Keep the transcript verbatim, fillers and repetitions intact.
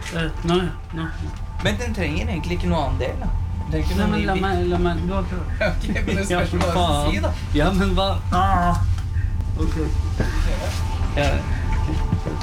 Uh, nå, nå. Men den trenger egentlig ikke noe annen del, da. Det er ikke Nei, noe men ny la bit. meg, la meg, du har prøvd. Ok, men det spørs Ja, hva du faen. sier, da. Ja, men hva? Ah. Ok. Ja.